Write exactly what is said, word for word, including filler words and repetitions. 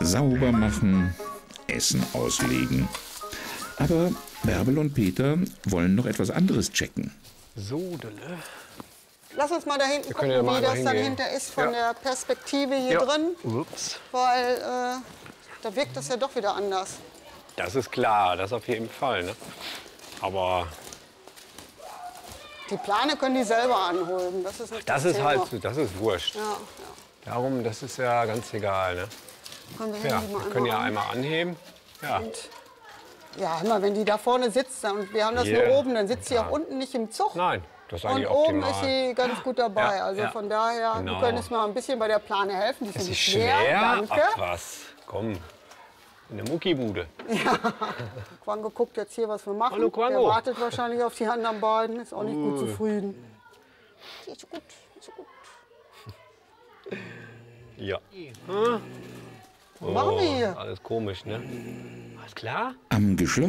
sauber machen, Essen auslegen. Aber Bärbel und Peter wollen noch etwas anderes checken. Sodele. Lass uns mal da hinten gucken, ja mal wie das dann hingehen. hinter ist von Ja. der Perspektive hier Ja. drin. Ups. Weil äh, da wirkt das ja doch wieder anders. Das ist klar, das auf jeden Fall. Ne? Aber Die Plane können die selber anholen. Das ist nicht das das ist Thema. halt, das ist wurscht. Ja, ja. Darum, das ist ja ganz egal. Ne? Können wir Ja, Handy mal wir können ja an. einmal anheben. Ja. Und, ja, immer wenn die da vorne sitzt und wir haben das Hier. nur oben, dann sitzt sie Ja. auch unten nicht im Zug. Nein, das ist Und eigentlich oben optimal. ist sie ganz gut dabei. Ja, also ja. von daher, Genau. wir können jetzt mal ein bisschen bei der Plane helfen. Die ist Es nämlich ist schwer. Danke. Ach was, komm. In der Muckibude. Quango guckt jetzt hier, was wir machen. Hallo, Quango. Der wartet wahrscheinlich auf die anderen beiden. Ist auch nicht gut Ui. zufrieden. Ist so gut, ist so gut. Ja. Was machen wir hier? Alles komisch, ne? Alles klar? Am geschlossenen